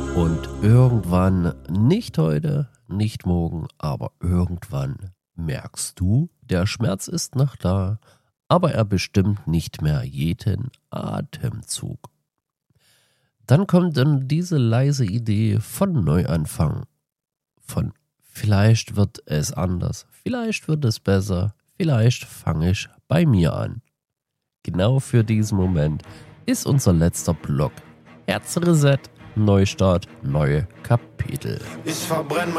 Und irgendwann, nicht heute, nicht morgen, aber irgendwann merkst du, der Schmerz ist noch da, aber er bestimmt nicht mehr jeden Atemzug. Dann kommt dann diese leise Idee von Neuanfang, von vielleicht wird es anders, vielleicht wird es besser, vielleicht fange ich bei mir an. Genau für diesen Moment ist unser letzter Block. Herzreset, Neustart, neue Kapitel. Ich verbrenne